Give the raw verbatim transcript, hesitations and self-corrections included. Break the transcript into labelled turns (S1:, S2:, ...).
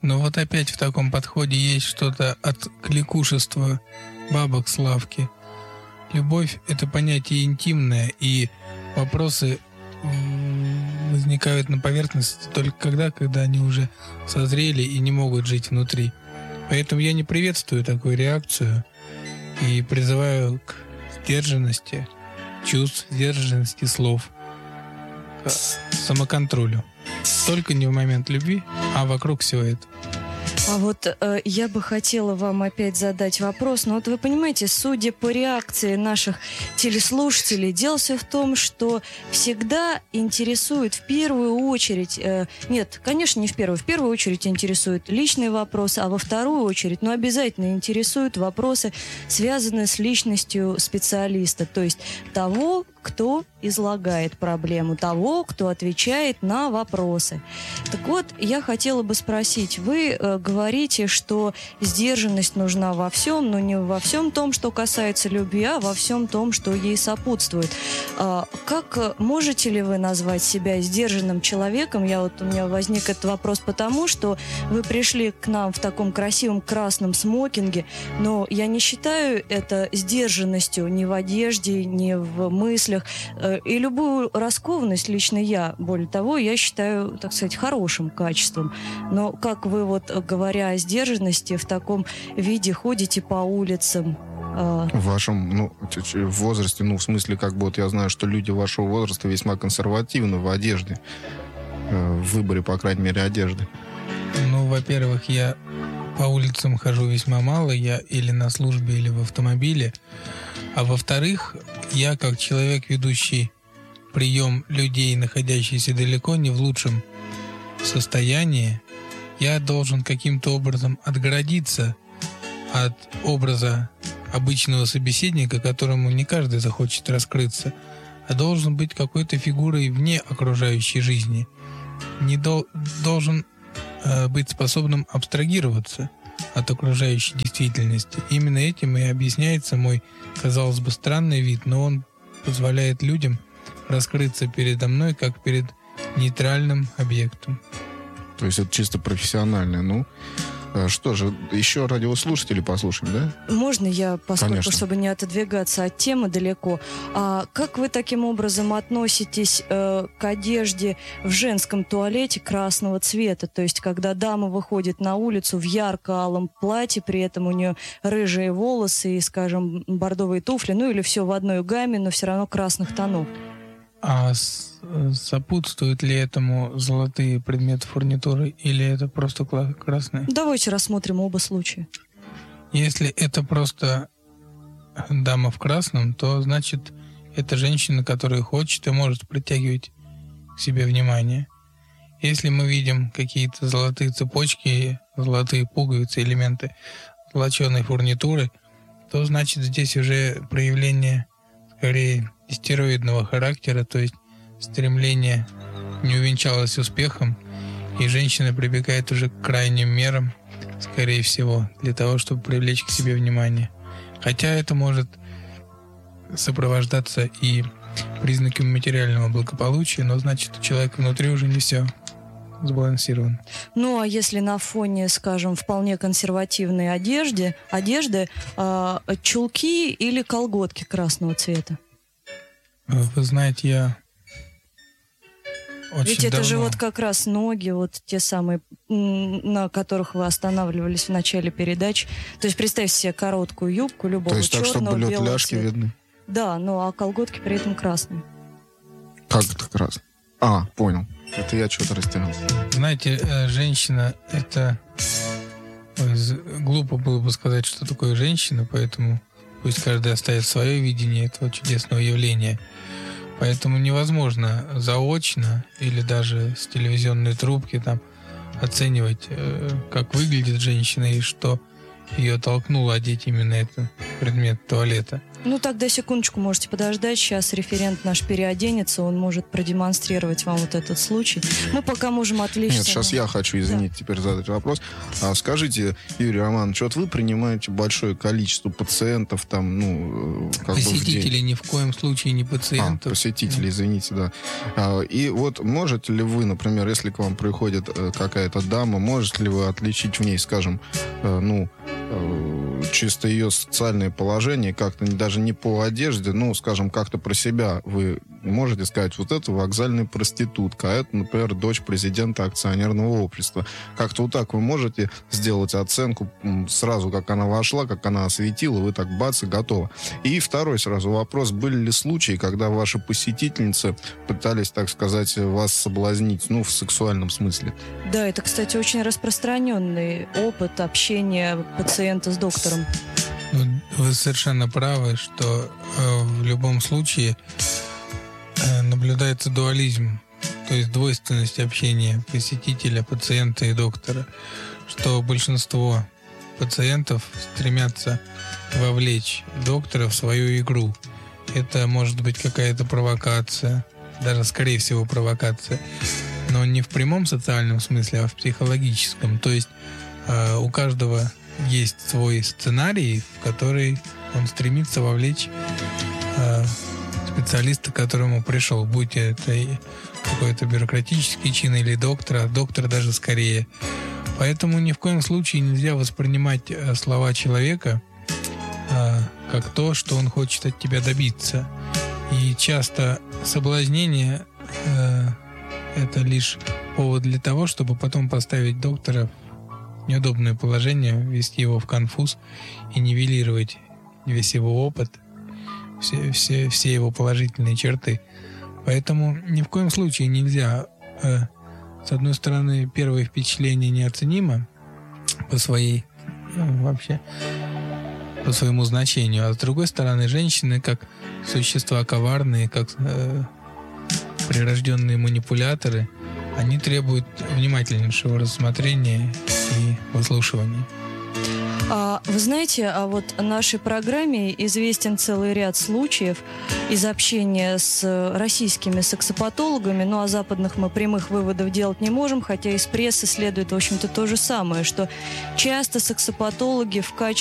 S1: Но вот опять в таком подходе есть что-то от кликушества бабок с лавки. Любовь — это понятие интимное, и вопросы возникают на поверхности только тогда, когда они уже созрели и не могут жить внутри. Поэтому я не приветствую такую реакцию и призываю к сдержанности чувств, сдержанности слов, к самоконтролю. Только не в момент любви, а вокруг всего этого.
S2: А вот э, я бы хотела вам опять задать вопрос. Но вот вы понимаете, судя по реакции наших телеслушателей, дело все в том, что всегда интересует в первую очередь... Э, нет, конечно, не в первую. В первую очередь интересуют личные вопросы, а во вторую очередь, ну, обязательно интересуют вопросы, связанные с личностью специалиста. То есть того, кто излагает проблему, того, кто отвечает на вопросы. Так вот, я хотела бы спросить, вы э, говорите, что сдержанность нужна во всем, но не во всем том, что касается любви, а во всем том, что ей сопутствует. А, как можете ли вы назвать себя сдержанным человеком? Я вот, у меня возник этот вопрос потому, что вы пришли к нам в таком красивом красном смокинге, но я не считаю это сдержанностью ни в одежде, ни в мыслях. И любую раскованность лично я, более того, я считаю, так сказать, хорошим качеством. Но как вы, вот говоря о сдержанности, в таком виде ходите по улицам?
S3: В вашем, ну, в возрасте, ну, в смысле, как бы, вот я знаю, что люди вашего возраста весьма консервативны в одежде, в выборе, по крайней мере, одежды.
S1: Ну, во-первых, я по улицам хожу весьма мало, я или на службе, или в автомобиле. А во-вторых, я как человек, ведущий прием людей, находящихся далеко не в лучшем состоянии, я должен каким-то образом отгородиться от образа обычного собеседника, которому не каждый захочет раскрыться, а должен быть какой-то фигурой вне окружающей жизни. Не дол- должен э, быть способным абстрагироваться от окружающей действительности. Именно этим и объясняется мой, казалось бы, странный вид, но он позволяет людям раскрыться передо мной как перед нейтральным объектом.
S3: То есть это чисто профессионально. Ну, что же, еще радиослушателей послушаем, да?
S2: Можно я, поскольку,
S3: Конечно.
S2: Чтобы не отодвигаться от темы далеко. А как вы таким образом относитесь э, к одежде в женском туалете красного цвета? То есть, когда дама выходит на улицу в ярко-алом платье, при этом у нее рыжие волосы и, скажем, бордовые туфли, ну или все в одной гамме, но все равно красных тонов.
S1: А с- сопутствуют ли этому золотые предметы фурнитуры или это просто кла- красные?
S2: Давайте рассмотрим оба случая.
S1: Если это просто дама в красном, то значит это женщина, которая хочет и может притягивать к себе внимание. Если мы видим какие-то золотые цепочки, золотые пуговицы, элементы золоченой фурнитуры, то значит здесь уже проявление скорее стероидного характера, то есть стремление не увенчалось успехом, и женщина прибегает уже к крайним мерам, скорее всего, для того, чтобы привлечь к себе внимание. Хотя это может сопровождаться и признаками материального благополучия, но значит, у человека внутри уже не все сбалансировано.
S2: Ну, а если на фоне, скажем, вполне консервативной одежды, одежды э, чулки или колготки красного цвета?
S1: Вы знаете, я очень
S2: Ведь это
S1: давно...
S2: же вот как раз ноги, вот те самые, м, на которых вы останавливались в начале передач. То есть представьте себе короткую юбку любого
S3: То есть так,
S2: черного,
S3: чтобы лед
S2: белого
S3: ляжки
S2: цвета.
S3: видны?
S2: Да, ну а колготки при этом красные.
S3: Как это красный? А, понял. Это я что-то растерялся.
S1: Знаете, э, женщина — это... Ой, з- глупо было бы сказать, что такое женщина, поэтому пусть каждый оставит свое видение этого чудесного явления. Поэтому невозможно заочно или даже с телевизионной трубки там оценивать, э, как выглядит женщина и что ее толкнуло одеть именно этот предмет туалета.
S2: Ну, тогда секундочку, можете подождать. Сейчас референт наш переоденется, он может продемонстрировать вам вот этот случай. Мы пока можем отвлечься.
S3: Нет, сейчас я хочу, извините, да. теперь задать вопрос. А скажите, Юрий Романович, вот вы принимаете большое количество пациентов, там, ну, как
S1: посетителей,
S3: бы в день.
S1: ни в коем случае не пациентов.
S3: А, посетителей, извините, да. А, и вот можете ли вы, например, если к вам приходит какая-то дама, можете ли вы отличить в ней, скажем, ну, чисто ее социальное положение, как-то даже не по одежде, ну, скажем, как-то про себя вы можете сказать, вот это вокзальная проститутка, а это, например, дочь президента акционерного общества. Как-то вот так вы можете сделать оценку сразу, как она вошла, как она осветила, вы так бац и готово. И второй сразу вопрос, были ли случаи, когда ваши посетительницы пытались, так сказать, вас соблазнить, ну, в сексуальном смысле?
S2: Да, это, кстати, очень распространенный опыт общения пациента с доктором.
S1: Вы совершенно правы, что э, в любом случае э, наблюдается дуализм, то есть двойственность общения посетителя, пациента и доктора, что большинство пациентов стремятся вовлечь доктора в свою игру. Это может быть какая-то провокация, даже, скорее всего, провокация, но не в прямом социальном смысле, а в психологическом. То есть э, у каждого есть свой сценарий, в который он стремится вовлечь э, специалиста, к которому пришел, будь это какой-то бюрократический чин или доктор, а доктор даже скорее. Поэтому ни в коем случае нельзя воспринимать э, слова человека э, как то, что он хочет от тебя добиться. И часто соблазнение э, это лишь повод для того, чтобы потом поставить доктора неудобное положение, ввести его в конфуз и нивелировать весь его опыт, все, все, все его положительные черты. Поэтому ни в коем случае нельзя, э, с одной стороны, первое впечатление неоценимо по своей, ну, вообще, по своему значению, а с другой стороны, женщины, как существа коварные, как э, прирожденные манипуляторы, они требуют внимательнейшего рассмотрения и выслушивания.
S2: А, вы знаете, а вот в нашей программе известен целый ряд случаев из общения с российскими сексопатологами, ну, о западных мы прямых выводов делать не можем, хотя из прессы следует, в общем-то, то же самое, что часто сексопатологи в качестве